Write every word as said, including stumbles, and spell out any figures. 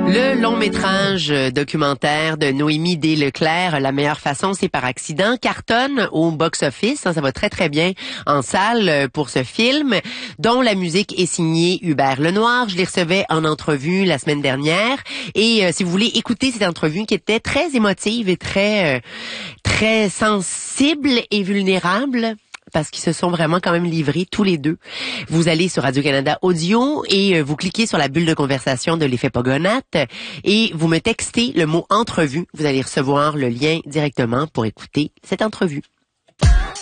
Le long métrage documentaire de Noémie D. Leclerc, La meilleure façon, c'est par accident, cartonne au box-office. Ça va très très bien en salle pour ce film, dont la musique est signée Hubert Lenoir. Je les recevais en entrevue la semaine dernière. Et euh, si vous voulez écouter cette entrevue qui était très émotive et très euh, très sensible et vulnérable, parce qu'ils se sont vraiment quand même livrés tous les deux. Vous allez sur Radio-Canada Audio et vous cliquez sur la bulle de conversation de l'effet Pogonate et vous me textez le mot entrevue. Vous allez recevoir le lien directement pour écouter cette entrevue.